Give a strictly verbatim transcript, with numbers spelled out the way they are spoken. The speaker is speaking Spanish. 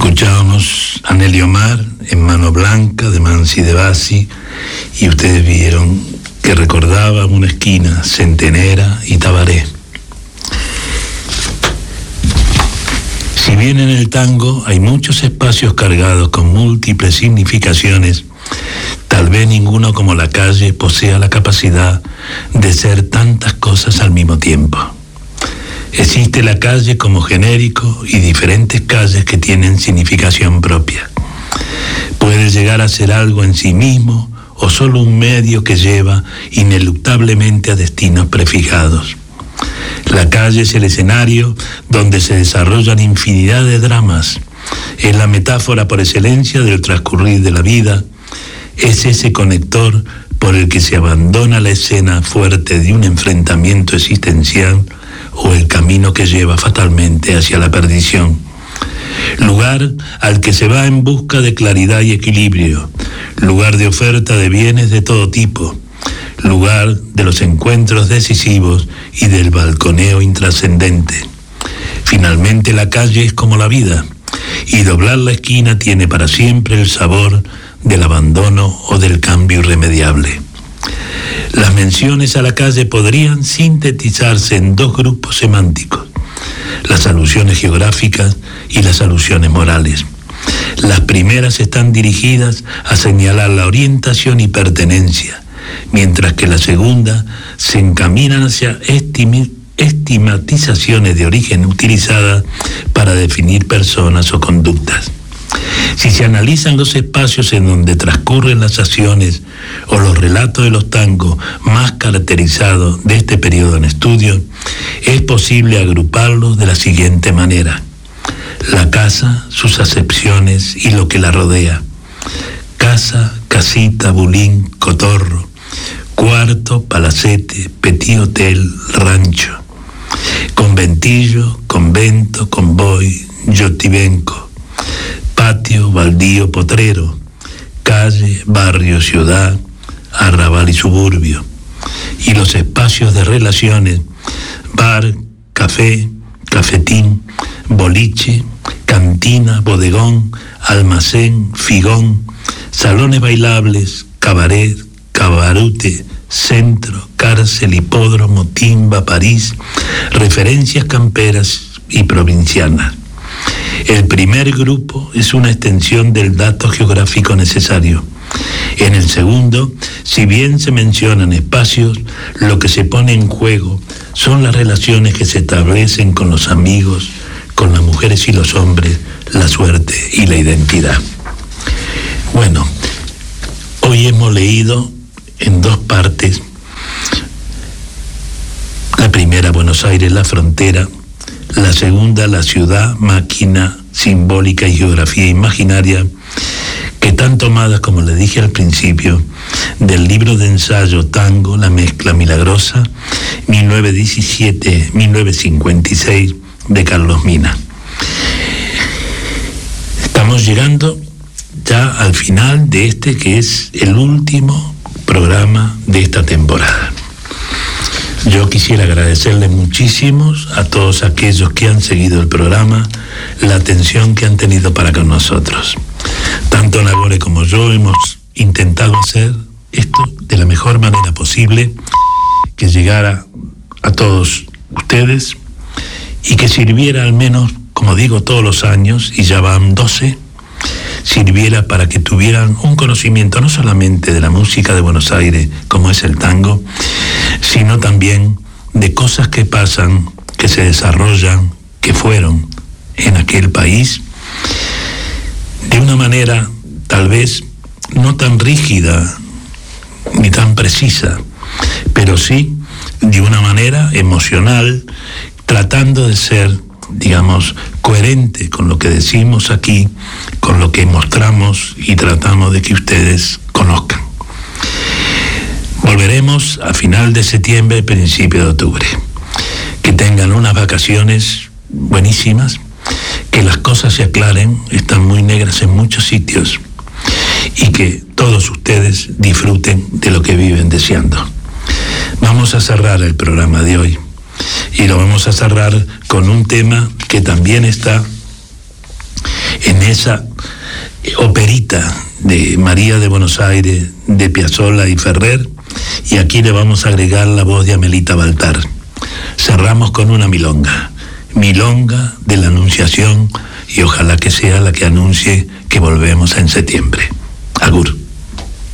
Escuchábamos a Nelly Omar en Mano Blanca de Mansi de Bassi, y ustedes vieron que recordaba una esquina centenera y Tabaré. Si bien en el tango hay muchos espacios cargados con múltiples significaciones, tal vez ninguno como la calle posea la capacidad de ser tantas cosas al mismo tiempo. Existe la calle como genérico y diferentes calles que tienen significación propia. Puede llegar a ser algo en sí mismo o solo un medio que lleva ineluctablemente a destinos prefijados. La calle es el escenario donde se desarrollan infinidad de dramas. Es la metáfora por excelencia del transcurrir de la vida. Es ese conector por el que se abandona la escena fuerte de un enfrentamiento existencial o el camino que lleva fatalmente hacia la perdición. Lugar al que se va en busca de claridad y equilibrio, lugar de oferta de bienes de todo tipo, lugar de los encuentros decisivos y del balconeo intrascendente. Finalmente la calle es como la vida, y doblar la esquina tiene para siempre el sabor del abandono o del cambio irremediable. Las menciones a la calle podrían sintetizarse en dos grupos semánticos: las alusiones geográficas y las alusiones morales. Las primeras están dirigidas a señalar la orientación y pertenencia, mientras que la segunda se encaminan hacia estimi- estigmatizaciones de origen utilizadas para definir personas o conductas. Si se analizan los espacios en donde transcurren las acciones o los relatos de los tangos más caracterizados de este periodo en estudio, es posible agruparlos de la siguiente manera: la casa, sus acepciones y lo que la rodea. Casa, casita, bulín, cotorro. Cuarto, palacete, petit hotel, rancho. Conventillo, convento, convoy, yotibenco. Patio, baldío, potrero. Calle, barrio, ciudad, arrabal y suburbio. Y los espacios de relaciones: bar, café, cafetín, boliche, cantina, bodegón, almacén, figón, salones bailables, cabaret, cabarute, centro, cárcel, hipódromo, timba, París, referencias camperas y provincianas. El primer grupo es una extensión del dato geográfico necesario. En el segundo, si bien se mencionan espacios, lo que se pone en juego son las relaciones que se establecen con los amigos, con las mujeres y los hombres, la suerte y la identidad. Bueno, hoy hemos leído en dos partes. La primera, Buenos Aires, la frontera. La segunda, la ciudad, máquina simbólica y geografía imaginaria, que están tomadas, como les dije al principio, del libro de ensayo Tango, la mezcla milagrosa, mil novecientos diecisiete a mil novecientos cincuenta y seis, de Carlos Mina. Estamos llegando ya al final de este, que es el último programa de esta temporada. Yo quisiera agradecerles muchísimo a todos aquellos que han seguido el programa, la atención que han tenido para con nosotros. Tanto Nagore como yo hemos intentado hacer esto de la mejor manera posible, que llegara a todos ustedes y que sirviera al menos, como digo todos los años, y ya van doce, sirviera para que tuvieran un conocimiento no solamente de la música de Buenos Aires, como es el tango, sino también de cosas que pasan, que se desarrollan, que fueron en aquel país, de una manera tal vez no tan rígida ni tan precisa, pero sí de una manera emocional, tratando de ser, digamos, coherente con lo que decimos aquí, con lo que mostramos y tratamos de que ustedes conozcan. Volveremos a final de septiembre, principio de octubre. Que tengan unas vacaciones buenísimas, que las cosas se aclaren, están muy negras en muchos sitios, y que todos ustedes disfruten de lo que viven deseando. Vamos a cerrar el programa de hoy, y lo vamos a cerrar con un tema que también está en en esa operita de María de Buenos Aires, de Piazzolla y Ferrer, y aquí le vamos a agregar la voz de Amelita Baltar. Cerramos con una milonga, milonga de la Anunciación, y ojalá que sea la que anuncie que volvemos en septiembre. Agur.